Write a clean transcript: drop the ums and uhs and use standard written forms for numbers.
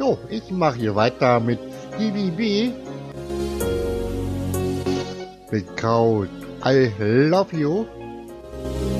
Jo, ich mache hier weiter mit Stevie B. Mit Kraut. I love you.